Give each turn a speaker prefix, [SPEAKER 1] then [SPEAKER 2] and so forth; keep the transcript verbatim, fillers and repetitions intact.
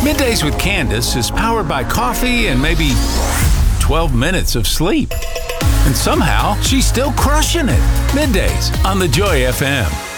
[SPEAKER 1] Middays with Candace is powered by coffee and maybe twelve minutes of sleep. And somehow, she's still crushing it. Middays on the Joy F M.